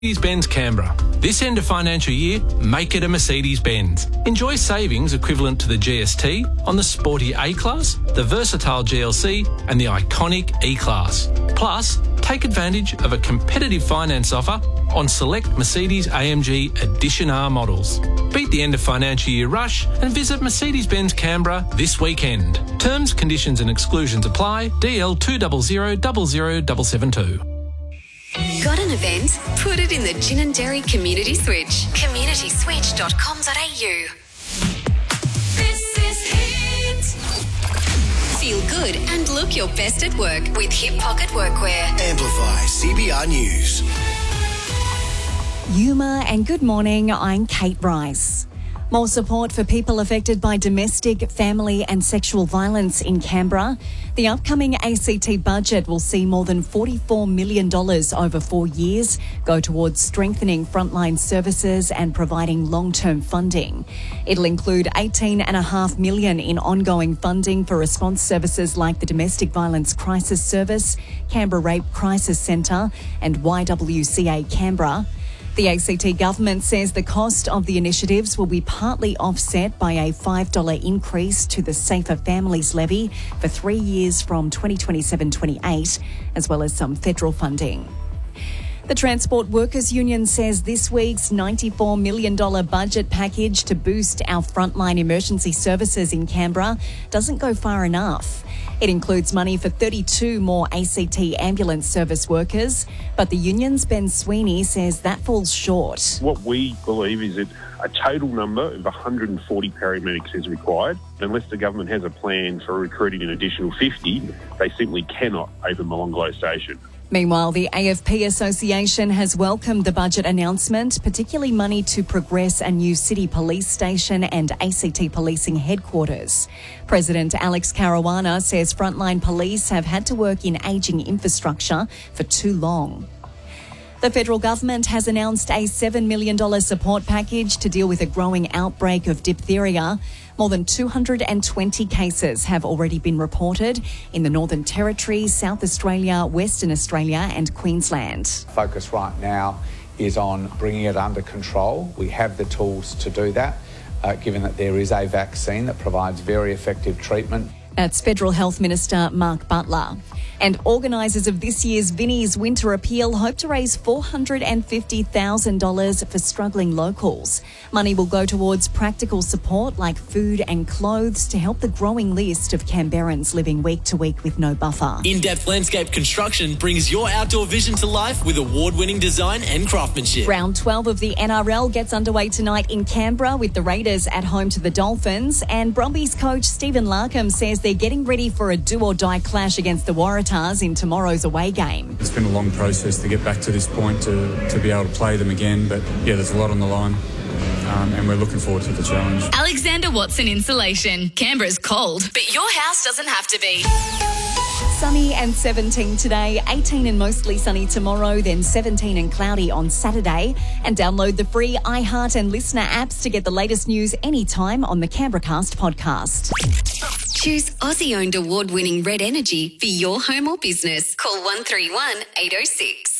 Mercedes-Benz Canberra. This end of financial year, make it a Mercedes-Benz. Enjoy savings equivalent to the GST on the sporty A-Class, the versatile GLC and the iconic E-Class. Plus, take advantage of a competitive finance offer on select Mercedes-AMG Edition R models. Beat the end of financial year rush and visit Mercedes-Benz Canberra this weekend. Terms, conditions and exclusions apply. DL 200 Got an event? Put it in the Gin and Dairy Community Switch. communityswitch.com.au. This is Hit. Feel good and look your best at work with Hip Pocket Workwear. Amplify CBR News. Yuma and good morning, I'm Kate Rice. More support for people affected by domestic, family and sexual violence in Canberra. The upcoming ACT budget will see more than $44 million over 4 years go towards strengthening frontline services and providing long-term funding. It'll include $18.5 million in ongoing funding for response services like the Domestic Violence Crisis Service, Canberra Rape Crisis Centre and YWCA Canberra. The ACT government says the cost of the initiatives will be partly offset by a $5 increase to the Safer Families Levy for 3 years from 2027-28, as well as some federal funding. The Transport Workers Union says this week's $94 million budget package to boost our frontline emergency services in Canberra doesn't go far enough. It includes money for 32 more ACT ambulance service workers, but the union's Ben Sweeney says that falls short. What we believe is that a total number of 140 paramedics is required. Unless the government has a plan for recruiting an additional 50, they simply cannot open Molonglo Station. Meanwhile, the AFP Association has welcomed the budget announcement, particularly money to progress a new city police station and ACT policing headquarters. President Alex Caruana says frontline police have had to work in ageing infrastructure for too long. The federal government has announced a $7 million support package to deal with a growing outbreak of diphtheria. More than 220 cases have already been reported in the Northern Territory, South Australia, Western Australia and Queensland. Focus right now is on bringing it under control. We have the tools to do that, given that there is a vaccine that provides very effective treatment. That's Federal Health Minister Mark Butler. And organisers of this year's Vinnie's Winter Appeal hope to raise $450,000 for struggling locals. Money will go towards practical support like food and clothes to help the growing list of Canberrans living week to week with no buffer. In-depth landscape construction brings your outdoor vision to life with award-winning design and craftsmanship. Round 12 of the NRL gets underway tonight in Canberra with the Raiders at home to the Dolphins. And Brumbies coach Stephen Larkham says they're getting ready for a do-or-die clash against the Waratahs in tomorrow's away game. It's been a long process to get back to this point to be able to play them again, but yeah, there's a lot on the line and we're looking forward to the challenge. Alexander Watson Insulation. Canberra's cold, but your house doesn't have to be. Sunny and 17 today, 18 and mostly sunny tomorrow, then 17 and cloudy on Saturday. And download the free iHeart and Listener apps to get the latest news anytime on the CanberraCast podcast. Choose Aussie-owned award-winning Red Energy for your home or business. Call 131 806.